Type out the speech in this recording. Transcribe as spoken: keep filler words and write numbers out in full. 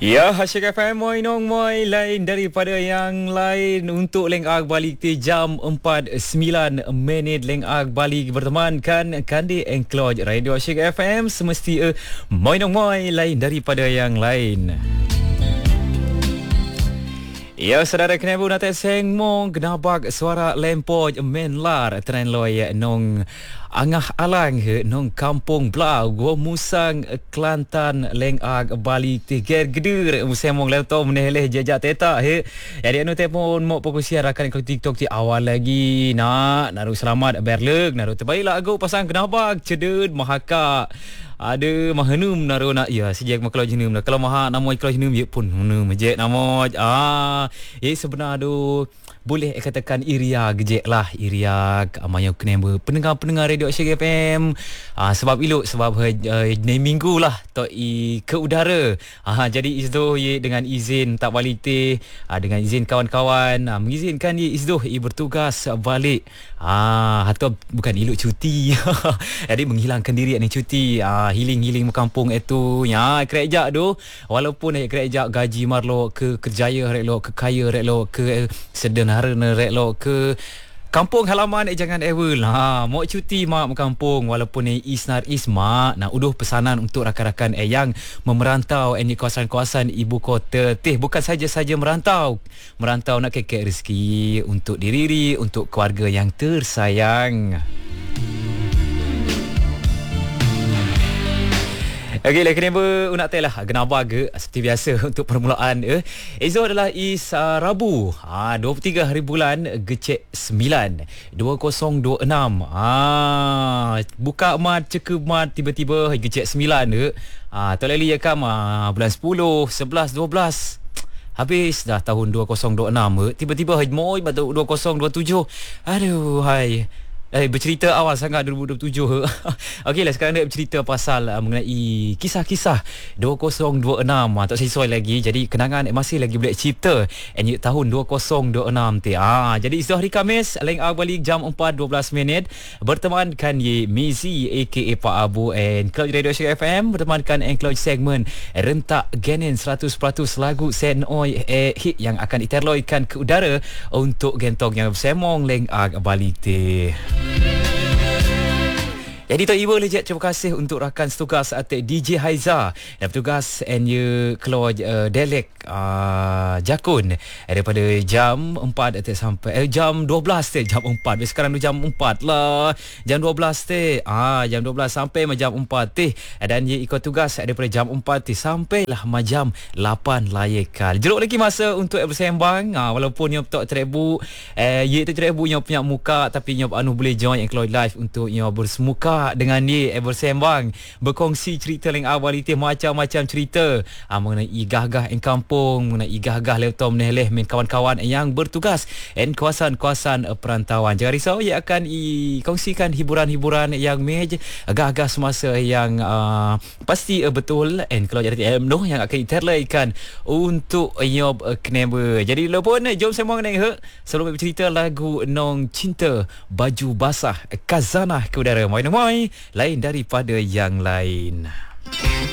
Ya, Hasyik F M moi nong moi lain daripada yang lain untuk leng ag balik di jam empat sembilan minit leng ag balik berteman kan Kandi Engkloj Radio Hasyik F M semesti uh, moi nong moi lain daripada yang lain. Ya, saudara kenebu nate seng mong genabak suara lempoj menlar tren loy nong angah alang nong kampung Blau go musang Kelantan leng ag bali tiger gedur musemong leto meneleh jejak teta he jadi anu telefon mo pokusiar akan ke TikTok ti awal lagi nak naru selamat berleg naru terbaiklah ago pasang genabak cedud mahaka ada mahenum naru nak ya sejak makalo jenum nak kalau maha nama iklo jenum ye pun henum je nama ah ye sebenar do boleh katakan iria gejek lah iria amayo kenembe pendengar-pendengar radio Hasyik F M ah, sebab iluk sebab uh, ni minggu lah to i ke udara ah, jadi isdo ye dengan izin tak balik teh ah, dengan izin kawan-kawan ah, mengizinkan ye isdo i bertugas balik ah atau bukan iluk cuti jadi menghilangkan diri ni cuti ah, healing-healing kampung itu ya kerja do walaupun nak kerja gaji marlo ke kerjaya rek lo ke kaya rek lo ke sederhana rek lo ke kampung halaman eh jangan ever lah mau cuti mak kampung walaupun eh isnar isma nak uduh pesanan untuk rakan-rakan eh yang memerantau eh di kawasan-kawasan ibu kota teh bukan saja-saja merantau merantau nak kekek rezeki untuk diri untuk keluarga yang tersayang. Okey, lagi ni nak tell lah genabak ke seperti biasa untuk permulaan eh. Esok adalah is uh, Rabu. Ah dua puluh tiga hari bulan Gecek sembilan dua ribu dua puluh enam. Ah buka mat cekep mat tiba-tiba Gecek sembilan ke. Ah tolali ya kam ah, bulan sepuluh, sebelas, dua belas. Habis dah tahun dua ribu dua puluh enam ke. Tiba-tiba moi batu dua ribu dua puluh tujuh. Aduh hai. Eh, bercerita awal sangat dua ribu dua puluh tujuh. Okeylah sekarang nak bercerita pasal uh, mengenai kisah-kisah dua ribu dua puluh enam. Uh, tak sesuai lagi. Jadi kenangan masih lagi boleh cipta and tahun dua ribu dua puluh enam ti. Ah, jadi isu hari Khamis leng ag balik jam empat dua belas minit bertemankan ye Mizi aka Pak Abu and Club Radio Hasyik F M bertemankan Engkloj segmen rentak genin seratus peratus lagu sen oi eh, hit yang akan diterloikan ke udara untuk gentong yang bersemong leng ag balik ti. Jadi Tok Ibu lejat terima kasih untuk rakan setugas atik D J Haiza dan petugas and you keluar uh, Delek uh, Jakun daripada jam empat atik sampai eh, jam dua belas teh jam empat. Sekarang tu jam empat lah. Jam dua belas teh. Ah jam dua belas sampai jam empat teh dan ye ikut tugas daripada jam empat teh sampailah jam lapan layakal. Jeruk lagi masa untuk bersembang ah, walaupun nyop tak terebu eh ye tu terebu nyop punya muka tapi nyop anu boleh join Engkloj live untuk nyop bersemuka dengan dia bersembang berkongsi cerita yang awal itu macam-macam cerita ha, mengenai gah-gah yang kampung mengenai gah-gah leto meneleh men kawan-kawan yang bertugas dan kawasan-kawasan perantauan. Jangan risau ia akan kongsikan hiburan-hiburan yang mej gah-gah semasa yang uh, pasti uh, betul and kalau jadi T M noh yang akan diterlaikan untuk nyob uh, keneba. Jadi lopun jom sembang neng he sebelum bercerita lagu Nong Cinta Baju Basah Kazanah ke udara. Moi moi lain daripada yang lain.